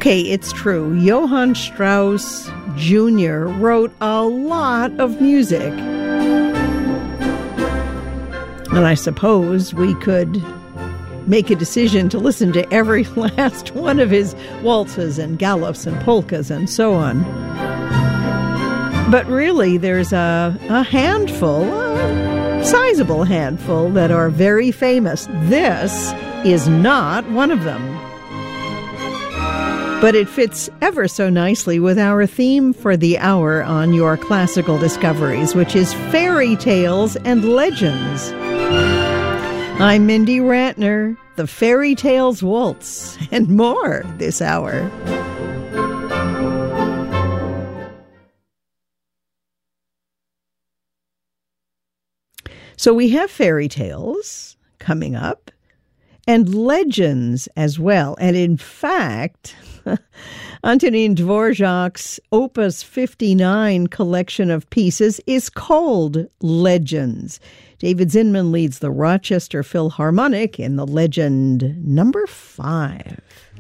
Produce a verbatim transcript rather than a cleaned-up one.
Okay, it's true. Johann Strauss Junior wrote a lot of music. And I suppose we could make a decision to listen to every last one of his waltzes and galops and polkas and so on. But really, there's a, a handful, a sizable handful, that are very famous. This is not one of them. But it fits ever so nicely with our theme for the hour on Your Classical Discoveries, which is fairy tales and legends. I'm Mindy Rantner, the Fairy Tales Waltz, and more this hour. So we have fairy tales coming up, and legends as well. And in fact, Antonin Dvorak's Opus fifty-nine collection of pieces is called Legends. David Zinman leads the Rochester Philharmonic in the legend number five.